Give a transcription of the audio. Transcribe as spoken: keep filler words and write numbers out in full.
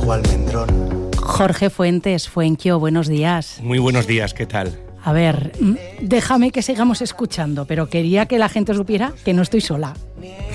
trigo almendrón. Jorge Fuentes, Fuenquio, buenos días. Muy buenos días, ¿qué tal? A ver, déjame que sigamos escuchando, pero quería que la gente supiera que no estoy sola.